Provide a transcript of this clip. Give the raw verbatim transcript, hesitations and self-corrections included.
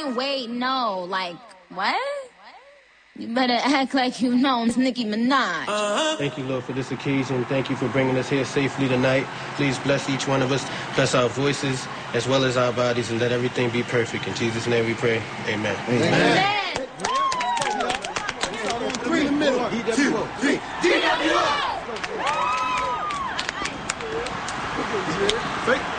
saying wait, no. Like, what? You better act like you know it's Nicki Minaj. Uh-huh. Thank you, Lord, for this occasion. Thank you for bringing us here safely tonight. Please bless each one of us. Bless our voices as well as our bodies, and let everything be perfect. In Jesus' name we pray. Amen. Amen. Amen. Three, one, two, three. D W O! Fake.